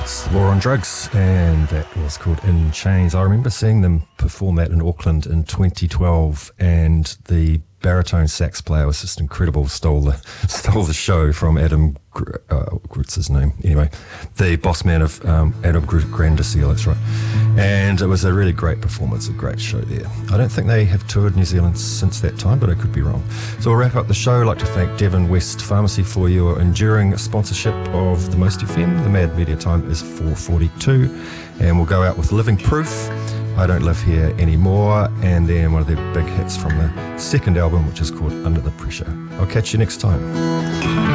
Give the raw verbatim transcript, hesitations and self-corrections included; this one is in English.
It's War on Drugs, and that was called In Chains. I remember seeing them perform that in Auckland in twenty twelve, and the baritone sax player was just incredible. Stole the stole the show from Adam. Uh, what's his name? Anyway, the boss man of um, Adam Grandisio. That's right. And it was a really great performance, a great show there. I don't think they have toured New Zealand since that time, but I could be wrong. So we'll wrap up the show. I'd like to thank Devon West Pharmacy for your enduring sponsorship of the Most F M. The Mad Media time is four forty-two, and we'll go out with Living Proof, I Don't Live Here Anymore, and then one of their big hits from the second album, which is called Under the Pressure. I'll catch you next time.